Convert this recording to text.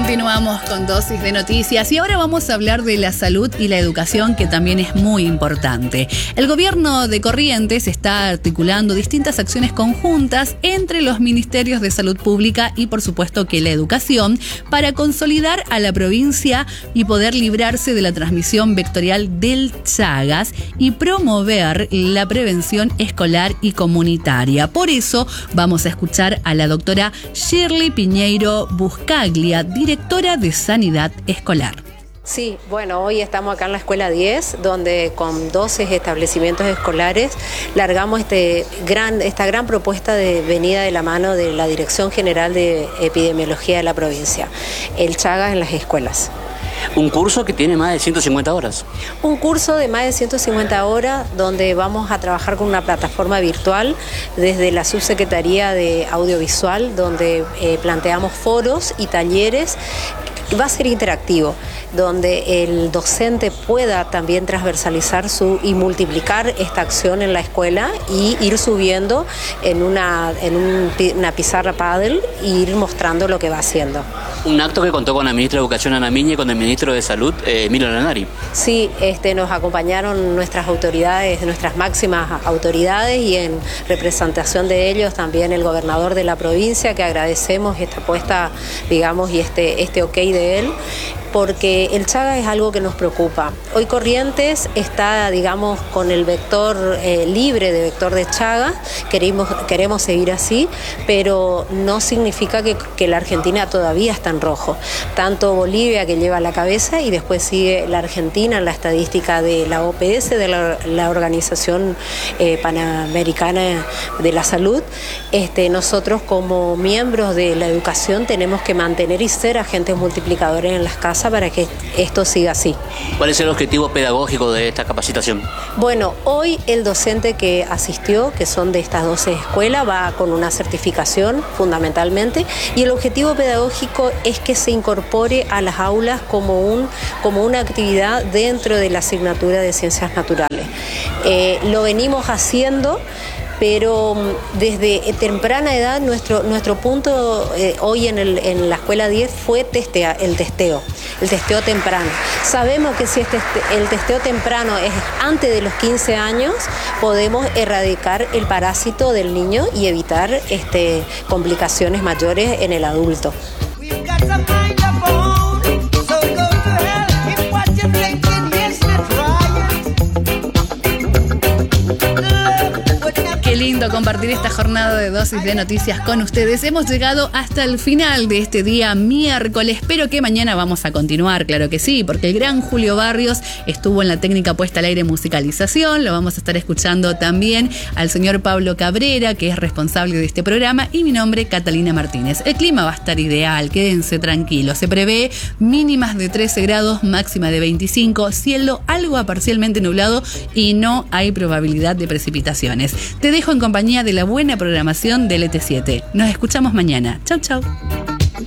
Continuamos con Dosis de Noticias y ahora vamos a hablar de la salud y la educación, que también es muy importante. El gobierno de Corrientes está articulando distintas acciones conjuntas entre los ministerios de salud pública y por supuesto que la educación para consolidar a la provincia y poder librarse de la transmisión vectorial del Chagas y promover la prevención escolar y comunitaria. Por eso vamos a escuchar a la doctora Shirley Piñeiro Buscaglia, directora de Sanidad Escolar. Sí, bueno, hoy estamos acá en la Escuela 10, donde con 12 establecimientos escolares largamos esta gran propuesta de venida de la mano de la Dirección General de Epidemiología de la provincia, el Chagas en las escuelas. Un curso que tiene más de 150 horas. Un curso de más de 150 horas donde vamos a trabajar con una plataforma virtual desde la Subsecretaría de Audiovisual, donde planteamos foros y talleres. Va a ser interactivo, donde el docente pueda también transversalizar y multiplicar esta acción en la escuela y ir subiendo en una pizarra Paddle e ir mostrando lo que va haciendo. Un acto que contó con la ministra de Educación, Ana Miña, y con el ministro de Salud, Emilio Lanari. Sí, nos acompañaron nuestras autoridades, nuestras máximas autoridades, y en representación de ellos también el gobernador de la provincia, que agradecemos esta apuesta, digamos, y este ok de él, porque el Chagas es algo que nos preocupa. Hoy Corrientes está, digamos, con el vector libre de vector de Chagas, queremos seguir así, pero no significa que la Argentina todavía está en rojo. Tanto Bolivia, que lleva la cabeza, y después sigue la Argentina en la estadística de la OPS, de la Organización Panamericana de la Salud. Nosotros como miembros de la educación tenemos que mantener y ser agentes multiplicadores en las casas para que esto siga así. ¿Cuál es el objetivo pedagógico de esta capacitación? Bueno, hoy el docente que asistió, que son de estas 12 escuelas, va con una certificación fundamentalmente, y el objetivo pedagógico es que se incorpore a las aulas como una actividad dentro de la asignatura de Ciencias Naturales. Lo venimos haciendo, pero desde temprana edad nuestro punto hoy en la Escuela 10 fue el testeo temprano. Sabemos que si el testeo temprano es antes de los 15 años, podemos erradicar el parásito del niño y evitar complicaciones mayores en el adulto. Qué lindo compartir esta jornada de Dosis de Noticias con ustedes. Hemos llegado hasta el final de este día miércoles, pero que mañana vamos a continuar, claro que sí, porque el gran Julio Barrios estuvo en la técnica puesta al aire musicalización. Lo vamos a estar escuchando también al señor Pablo Cabrera, que es responsable de este programa, y mi nombre, Catalina Martínez. El clima va a estar ideal, quédense tranquilos. Se prevé mínimas de 13 grados, máxima de 25, cielo algo parcialmente nublado y no hay probabilidad de precipitaciones. Te dejo en compañía de la buena programación del ET7. Nos escuchamos mañana. Chau, chau.